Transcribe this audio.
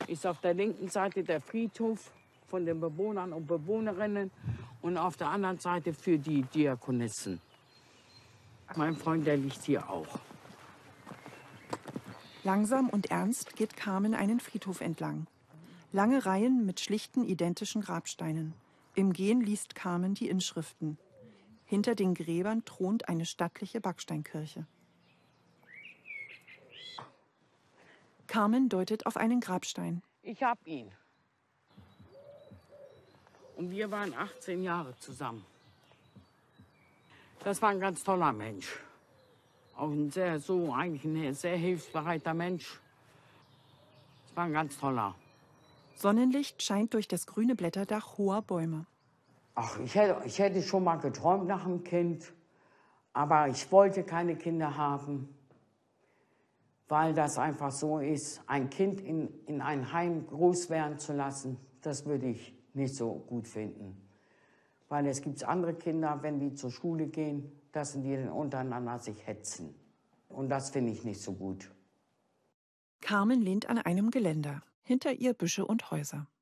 ist auf der linken Seite der Friedhof von den Bewohnern und Bewohnerinnen und auf der anderen Seite für die Diakonissen. Mein Freund, der liegt hier auch. Langsam und ernst geht Carmen einen Friedhof entlang. Lange Reihen mit schlichten, identischen Grabsteinen. Im Gehen liest Carmen die Inschriften. Hinter den Gräbern thront eine stattliche Backsteinkirche. Carmen deutet auf einen Grabstein. Ich hab ihn. Und wir waren 18 Jahre zusammen. Das war ein ganz toller Mensch. Auch eigentlich ein sehr hilfsbereiter Mensch. Das war ein ganz toller. Sonnenlicht scheint durch das grüne Blätterdach hoher Bäume. Ach, ich hätte schon mal geträumt nach einem Kind, aber ich wollte keine Kinder haben, weil das einfach so ist, ein Kind in ein Heim groß werden zu lassen, das würde ich nicht so gut finden. Weil es gibt andere Kinder, wenn die zur Schule gehen, dass die dann untereinander sich hetzen. Und das finde ich nicht so gut. Carmen lehnt an einem Geländer. Hinter ihr Büsche und Häuser.